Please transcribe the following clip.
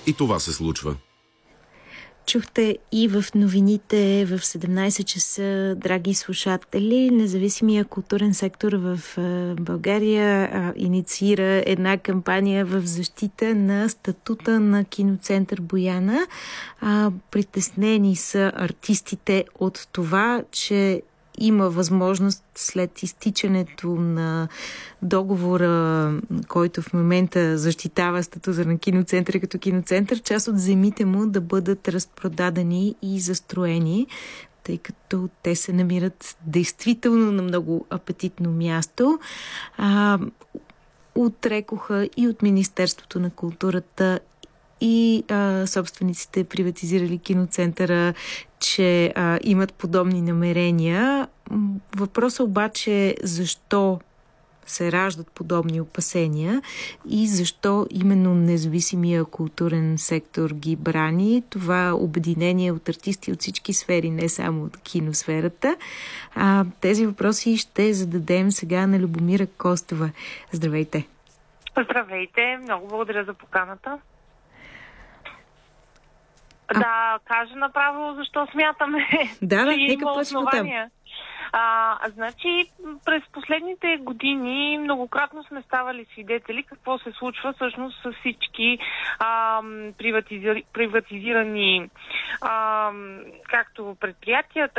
И това се случва. Чухте и в новините в 17 часа, драги слушатели, независимия културен сектор в България инициира една кампания в защита на статута на киноцентър Бояна. Притеснени са артистите от това, че има възможност след изтичането на договора, който в момента защитава статута на киноцентъра като киноцентър, част от земите му да бъдат разпродадени и застроени, тъй като те се намират действително на много апетитно място. Отрекоха и от Министерството на културата и собствениците, приватизирали киноцентъра, че имат подобни намерения. Въпросът обаче е защо се раждат подобни опасения и защо именно независимия културен сектор ги брани. Това обединение от артисти от всички сфери, не само от киносферата. Тези въпроси ще зададем сега на Любомира Костова. Здравейте! Здравейте! Много благодаря за поканата. Да, кажа направо защо смятаме, че има основания. Значи, през последните години многократно сме ставали свидетели какво се случва всъщност с всички приватизирани както предприятия,